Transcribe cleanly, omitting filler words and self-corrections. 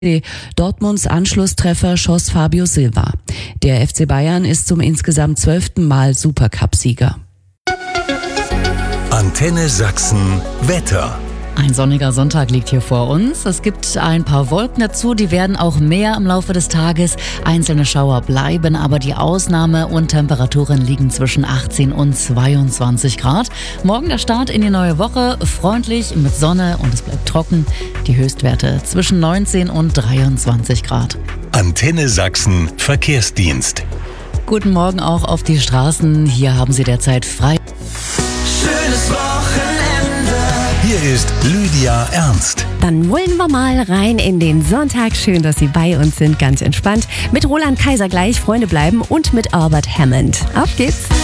Dortmunds Anschlusstreffer schoss Fabio Silva. Der FC Bayern ist zum insgesamt 12. Mal Supercup-Sieger. Antenne Sachsen Wetter. Ein sonniger Sonntag liegt hier vor uns. Es gibt ein paar Wolken dazu, die werden auch mehr im Laufe des Tages. Einzelne Schauer bleiben, aber die Ausnahme und Temperaturen liegen zwischen 18 und 22 Grad. Morgen der Start in die neue Woche, freundlich mit Sonne und es bleibt trocken. Die Höchstwerte zwischen 19 und 23 Grad. Antenne Sachsen Verkehrsdienst. Guten Morgen auch auf die Straßen. Hier haben Sie derzeit frei. Schönes Wochenende. Hier ist Lydia Ernst. Dann wollen wir mal rein in den Sonntag. Schön, dass Sie bei uns sind, ganz entspannt. Mit Roland Kaiser gleich, Freunde bleiben und mit Albert Hammond. Auf geht's!